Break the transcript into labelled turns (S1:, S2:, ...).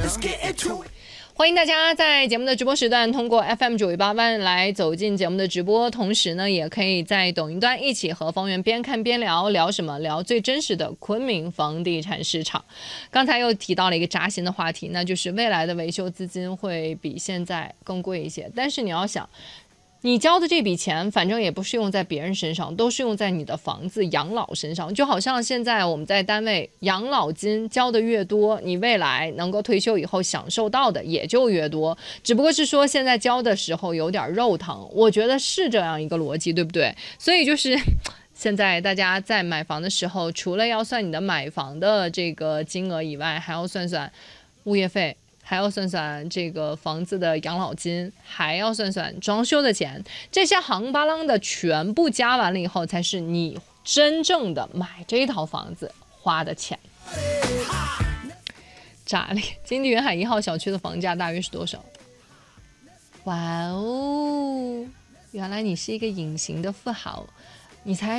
S1: 欢迎大家在节目的直播时段通过 FM918 万来走进节目的直播，同时呢，也可以在抖音端一起和方圆边看边聊，聊什么？聊最真实的昆明房地产市场。刚才又提到了一个扎心的话题，那就是未来的维修资金会比现在更贵一些，但是你要想。你交的这笔钱，反正也不是用在别人身上，都是用在你的房子养老身上。就好像现在我们在单位养老金交的越多，你未来能够退休以后享受到的也就越多。只不过是说现在交的时候有点肉疼，我觉得是这样一个逻辑，对不对？所以就是现在大家在买房的时候，除了要算你的买房的这个金额以外，还要算算物业费。还要算算这个房子的养老金，还要算算装修的钱，这些行巴啷的全部加完了以后，才是你真正的买这套房子花的钱。炸裂！金地云海1号小区的房价大约是多少？哇哦，原来你是一个隐形的富豪，你才